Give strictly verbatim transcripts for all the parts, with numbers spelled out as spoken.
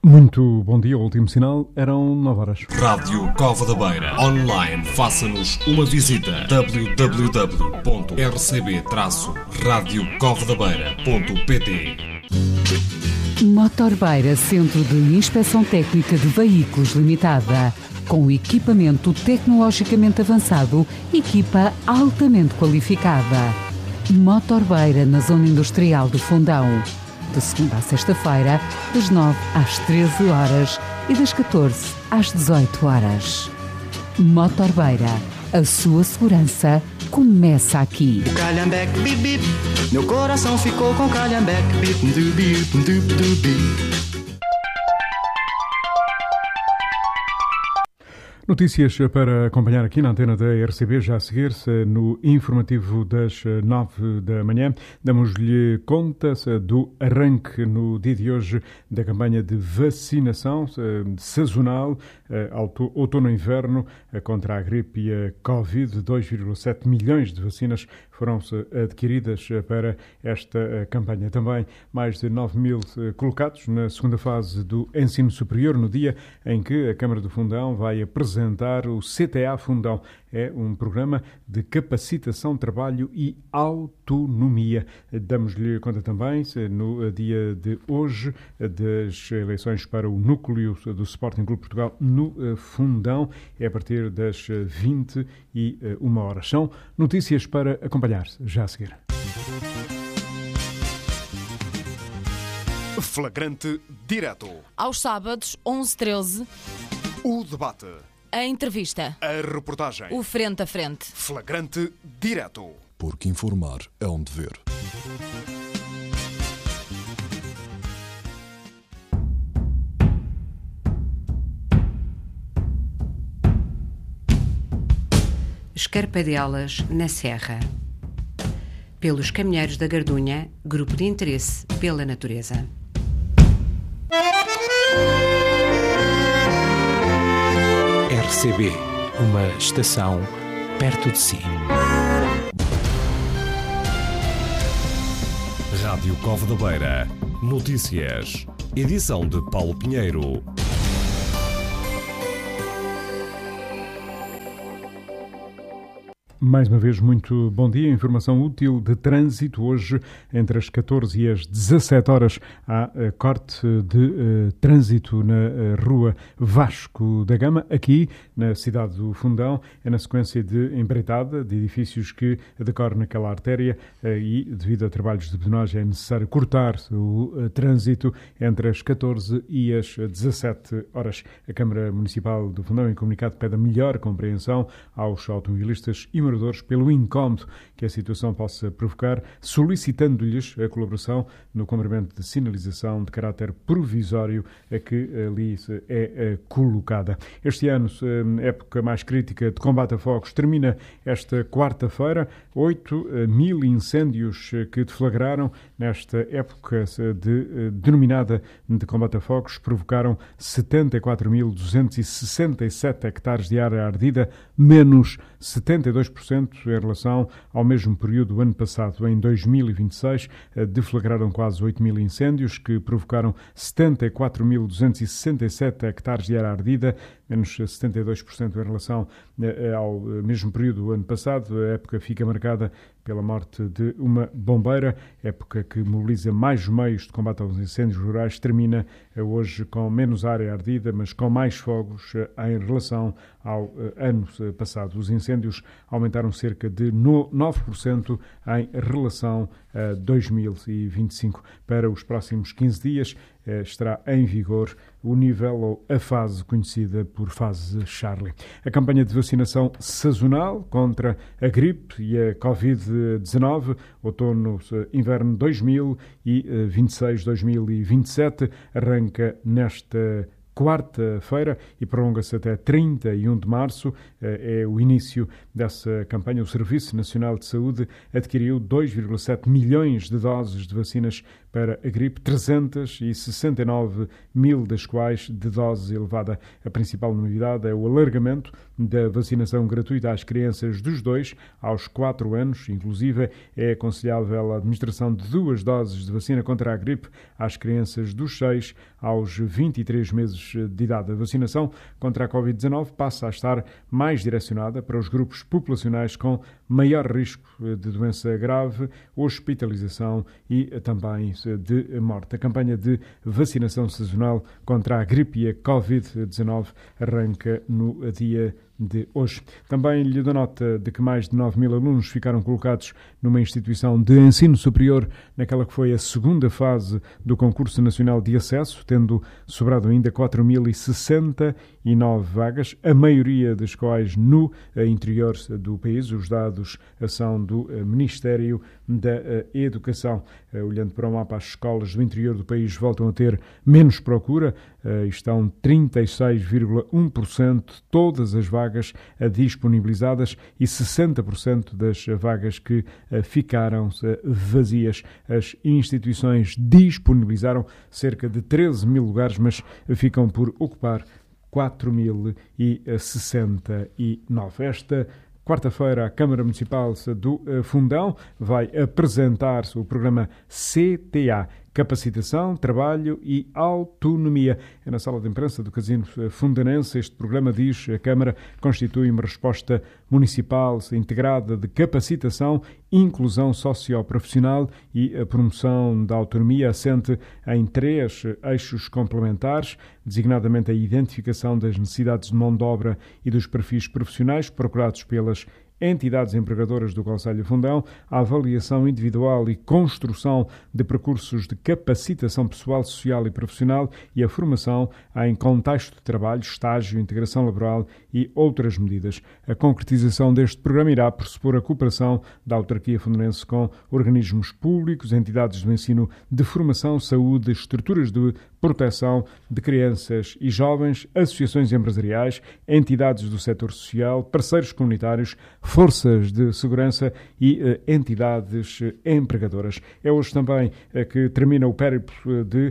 Muito bom dia, o último sinal, eram nove horas. Rádio Cova da Beira. Online, faça-nos uma visita. w w w ponto r c b traço rádio cova da beira ponto p t. Motor Beira, Centro de Inspeção Técnica de Veículos Limitada. Com equipamento tecnologicamente avançado, equipa altamente qualificada. Motor Beira, na Zona Industrial do Fundão. De segunda a sexta-feira, das nove às treze horas e das catorze às dezoito horas. Motor Beira, a sua segurança começa aqui. O calhambeque, bip, bip, meu coração ficou com calhambeque, bip, du, bip, du, du, bip. Notícias para acompanhar aqui na antena da R C B, já a seguir-se no informativo das nove da manhã. Damos-lhe conta do arranque no dia de hoje da campanha de vacinação sazonal, outono-inverno, contra a gripe e a Covid. dois vírgula sete milhões de vacinas foram-se adquiridas para esta campanha. Também mais de nove mil colocados na segunda fase do ensino superior, no dia em que a Câmara do Fundão vai apresentar apresentar o C T A Fundão. É um programa de capacitação, trabalho e autonomia. Damos-lhe conta também, no dia de hoje, das eleições para o núcleo do Sporting Clube Portugal no Fundão. É a partir das vinte e uma horas. São notícias para acompanhar já a seguir. Flagrante direto. Aos sábados, onze e treze. O debate. A entrevista. A reportagem. O frente a frente. Flagrante direto. Porque informar é um dever. Escarpadelas na Serra. Pelos Caminheiros da Gardunha, grupo de interesse pela natureza. R C B, uma estação perto de si. Rádio Cova da Beira. Notícias. Edição de Paulo Pinheiro. Mais uma vez, muito bom dia. Informação útil de trânsito. Hoje, entre as catorze e as dezassete horas, há uh, corte de uh, trânsito na uh, rua Vasco da Gama, aqui na cidade do Fundão. É na sequência de empreitada de edifícios que decorre naquela artéria uh, e, devido a trabalhos de pedonagem, é necessário cortar o uh, trânsito entre as catorze e as dezassete horas. A Câmara Municipal do Fundão, em comunicado, pede a melhor compreensão aos automobilistas e moradores pelo incómodo que a situação possa provocar, solicitando-lhes a colaboração no cumprimento de sinalização de caráter provisório a que ali é colocada. Este ano, época mais crítica de combate a fogos, termina esta quarta-feira. oito mil incêndios que deflagraram nesta época de, denominada de combate a fogos provocaram setenta e quatro mil duzentos e sessenta e sete hectares de área ardida, menos setenta e dois por cento em relação ao mesmo período do ano passado. Em dois mil e vinte e seis, deflagraram quase oito mil incêndios que provocaram setenta e quatro mil duzentos e sessenta e sete hectares de área ardida, menos setenta e dois por cento em relação ao mesmo período do ano passado. A época fica marcada pela morte de uma bombeira, época que mobiliza mais meios de combate aos incêndios rurais, termina hoje com menos área ardida, mas com mais fogos em relação ao ano passado. Os incêndios aumentaram cerca de nove por cento em relação a dois mil e vinte e cinco. Para os próximos quinze dias estará em vigor o nível ou a fase conhecida por fase Charlie. A campanha de vacinação sazonal contra a gripe e a Covid dezenove, outono-inverno dois mil e vinte e seis dois mil e vinte e sete, arranca nesta quarta-feira e prolonga-se até trinta e um de março. É o início dessa campanha. O Serviço Nacional de Saúde adquiriu dois vírgula sete milhões de doses de vacinas para a gripe, trezentos e sessenta e nove mil das quais de dose elevada. A principal novidade é o alargamento da vacinação gratuita às crianças dos dois aos quatro anos. Inclusive, é aconselhável a administração de duas doses de vacina contra a gripe às crianças dos seis aos vinte e três meses de idade. A vacinação contra a covid dezanove passa a estar mais direcionada para os grupos populacionais com maior risco de doença grave, hospitalização e também de morte. A campanha de vacinação sazonal contra a gripe e a covid dezanove arranca no dia de hoje. Também lhe dou nota de que mais de nove mil alunos ficaram colocados numa instituição de ensino superior naquela que foi a segunda fase do concurso nacional de acesso, tendo sobrado ainda quatro mil e sessenta e nove vagas, a maioria das quais no interior do país. Os dados são do Ministério da Educação. Olhando para o mapa, as escolas do interior do país voltam a ter menos procura, estão trinta e seis vírgula um por cento todas as vagas disponibilizadas e sessenta por cento das vagas que ficaram vazias. As instituições disponibilizaram cerca de treze mil lugares, mas ficam por ocupar quatro mil e sessenta e nove. Esta quarta-feira, a Câmara Municipal do Fundão vai apresentar-se o programa C T A, Capacitação, Trabalho e Autonomia. É na sala de imprensa do Casino Fundanense. Este programa, diz a Câmara, constitui uma resposta municipal integrada de capacitação, inclusão socioprofissional e a promoção da autonomia, assente em três eixos complementares, designadamente a identificação das necessidades de mão de obra e dos perfis profissionais procurados pelas entidades empregadoras do Concelho de Fundão, a avaliação individual e construção de percursos de capacitação pessoal, social e profissional e a formação em contexto de trabalho, estágio, integração laboral e outras medidas. A concretização deste programa irá pressupor a cooperação da autarquia fundanense com organismos públicos, entidades do ensino de formação, saúde, estruturas de proteção de crianças e jovens, associações empresariais, entidades do setor social, parceiros comunitários, forças de segurança e uh, entidades uh, empregadoras. É hoje também uh, que termina o périplo de,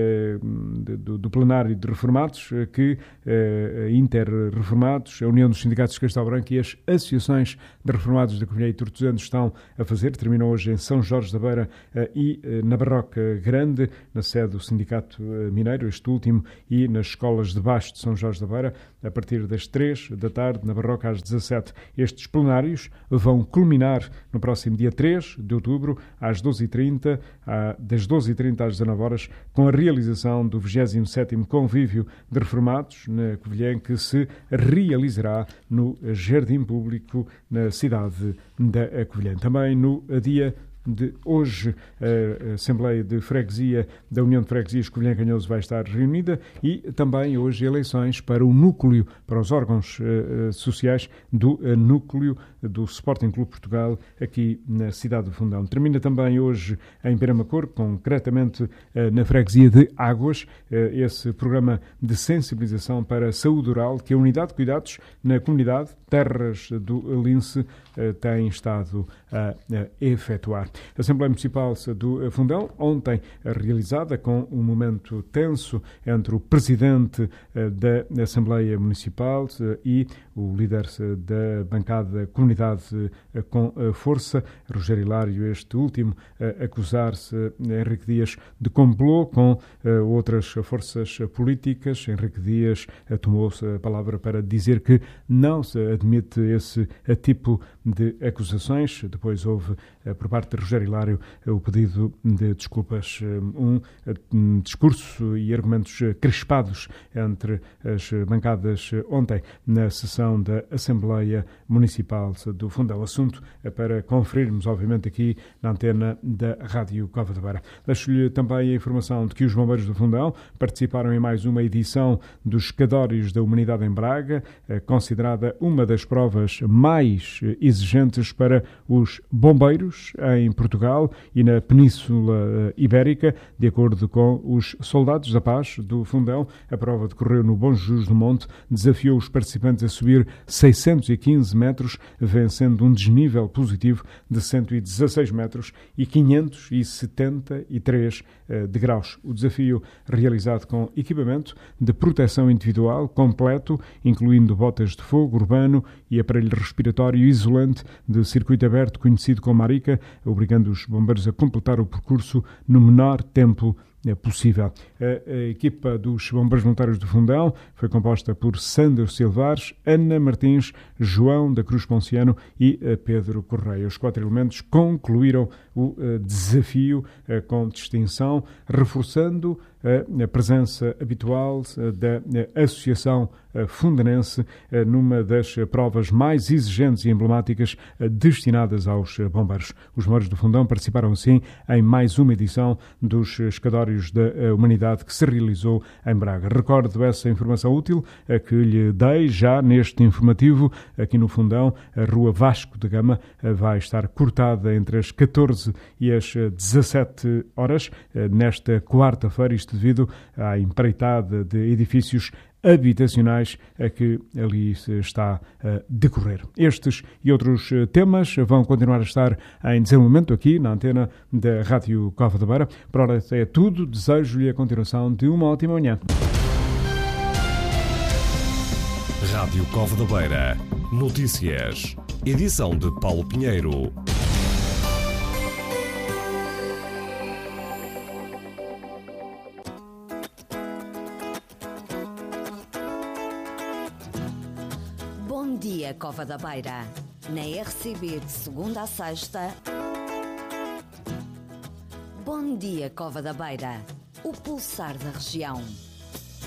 uh, de, do, do plenário de reformados, uh, que uh, inter-reformados, a União dos Sindicatos de Castelo Branco e as associações de reformados da Covilhã e Tortosano estão a fazer. Termina hoje em São Jorge da Beira uh, e uh, na Barroca Grande, na sede do Sindicato uh, Mineiro, este último, e nas escolas de baixo de São Jorge da Beira, a partir das três da tarde, na Barroca às dezassete. Estes plenários vão culminar no próximo dia três de outubro, às doze e trinta, das doze e trinta às dezanove horas, com a realização do vigésimo sétimo Convívio de Reformados na Covilhã, que se realizará no Jardim Público na cidade da Covilhã. Também no dia de hoje, a Assembleia de Freguesia da União de Freguesias Covilhã Canhoso vai estar reunida e também hoje eleições para o núcleo, para os órgãos uh, sociais do uh, núcleo do Sporting Clube Portugal aqui na cidade do Fundão. Termina também hoje em Beira-Macor, concretamente uh, na Freguesia de Águas, uh, esse programa de sensibilização para a saúde oral que a Unidade de Cuidados na comunidade Terras do Lince uh, tem estado a, a efetuar. A Assembleia Municipal do Fundão, ontem realizada com um momento tenso entre o Presidente da Assembleia Municipal e o líder da bancada Comunidade com Força, Rogério Hilário, este último a acusar-se, Henrique Dias, de complô com outras forças políticas. Henrique Dias tomou-se a palavra para dizer que não se admite esse tipo de acusações. Depois houve, por parte de Rogério Hilário, o pedido de desculpas, um, um discurso e argumentos crispados entre as bancadas ontem na sessão da Assembleia Municipal do Fundão. Assunto para conferirmos, obviamente, aqui na antena da Rádio Cova da Beira. Deixo-lhe também a informação de que os bombeiros do Fundão participaram em mais uma edição dos Escadórios da Humanidade em Braga, considerada uma das provas mais exigentes para os dos bombeiros em Portugal e na Península Ibérica. De acordo com os soldados da paz do Fundão, a prova decorreu no Bom Jesus do Monte, desafiou os participantes a subir seiscentos e quinze metros, vencendo um desnível positivo de cento e dezasseis metros e quinhentos e setenta e três uh, degraus. O desafio realizado com equipamento de proteção individual completo, incluindo botas de fogo urbano e aparelho respiratório isolante de circuito aberto conhecido como Arica, obrigando os bombeiros a completar o percurso no menor tempo é possível. A, a equipa dos Bombeiros Voluntários do Fundão foi composta por Sandro Silvares, Ana Martins, João da Cruz Ponciano e Pedro Correia. Os quatro elementos concluíram o uh, desafio uh, com distinção, reforçando uh, a presença habitual uh, da uh, Associação uh, Fundanense uh, numa das uh, provas mais exigentes e emblemáticas uh, destinadas aos uh, bombeiros. Os bombeiros do Fundão participaram, assim, em mais uma edição dos uh, escadórios da uh, humanidade que se realizou em Braga. Recordo essa informação útil uh, que lhe dei já neste informativo. Aqui no Fundão, a Rua Vasco da Gama uh, vai estar cortada entre as catorze e as dezassete horas, nesta quarta-feira, isto devido à empreitada de edifícios habitacionais a que ali se está a decorrer. Estes e outros temas vão continuar a estar em desenvolvimento aqui na antena da Rádio Cova da Beira. Por hora é tudo. Desejo-lhe a continuação de uma ótima manhã. Rádio Cova da Beira. Notícias. Edição de Paulo Pinheiro. Bom dia, Cova da Beira. Na R C B de segunda a sexta. Bom dia, Cova da Beira. O pulsar da região.